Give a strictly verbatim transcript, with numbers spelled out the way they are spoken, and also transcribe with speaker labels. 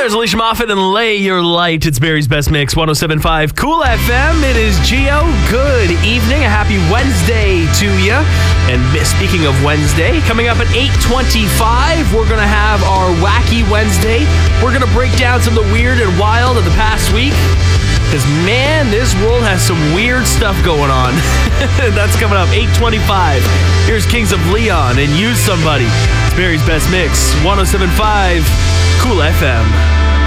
Speaker 1: There's Alicia Moffat and Lay Your Light. It's Barry's Best Mix, one oh seven point five Cool F M. It is Gio. Good evening. A happy Wednesday to you. And speaking of Wednesday, coming up at eight twenty-five, we're going to have our Wacky Wednesday. We're going to break down some of the weird and wild of the past week. Because, man, this world has some weird stuff going on. That's coming up, eight twenty-five. Here's Kings of Leon and Use Somebody. It's Barry's Best Mix, one oh seven point five Cool F M.